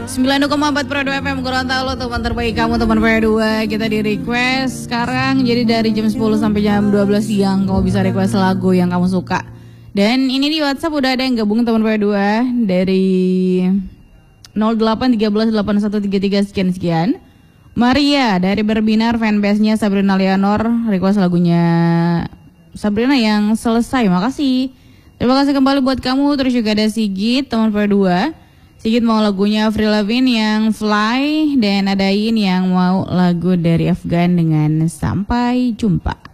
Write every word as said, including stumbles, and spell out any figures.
sembilan puluh koma empat Pro dua F M Gorontalo, teman terbaik kamu, teman P dua. Kita di request sekarang, jadi dari jam sepuluh sampai jam dua belas siang kamu bisa request lagu yang kamu suka. Dan ini di WhatsApp udah ada yang gabung teman P dua dari nol delapan tiga belas delapan satu tiga tiga sekian sekian. Maria dari Berbinar, fanbase-nya Sabrina Leonor, request lagunya Sabrina yang Selesai. Makasih. Terima kasih kembali buat kamu. Terus juga ada Sigit, teman P dua. Sigit mau lagunya Avril Lavigne yang Fly, dan ada In yang mau lagu dari Afgan dengan Sampai Jumpa.